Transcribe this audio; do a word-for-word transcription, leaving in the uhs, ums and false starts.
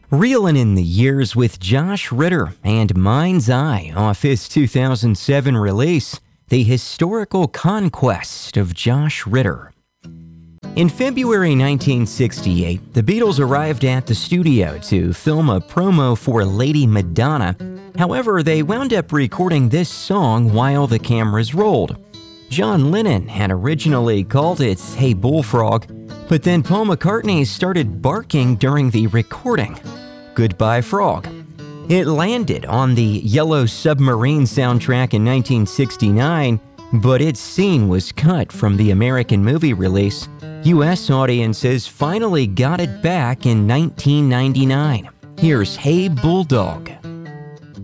Reeling in the years with Josh Ritter and Mind's Eye off his two thousand seven release, The Historical Conquest of Josh Ritter. In February nineteen sixty-eight, the Beatles arrived at the studio to film a promo for Lady Madonna. However, they wound up recording this song while the cameras rolled. John Lennon had originally called it Hey Bullfrog, but then Paul McCartney started barking during the recording. Goodbye Frog. It landed on the Yellow Submarine soundtrack in nineteen sixty-nine, but its scene was cut from the American movie release. U S audiences finally got it back in nineteen ninety-nine. Here's Hey Bulldog.